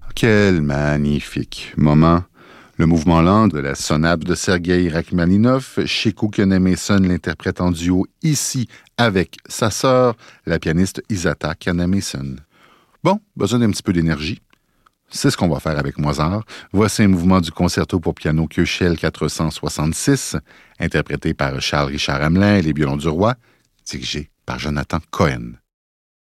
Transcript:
Quel magnifique moment! Le mouvement lent de la sonate de Sergueï Rachmaninov, Chico Kaname-san l'interprète en duo ici avec sa sœur, la pianiste Isata Kaname-san. Bon, besoin d'un petit peu d'énergie. C'est ce qu'on va faire avec Mozart. Voici un mouvement du concerto pour piano Köchel 466, interprété par Charles-Richard Hamelin et les violons du roi, dirigé par Jonathan Cohen.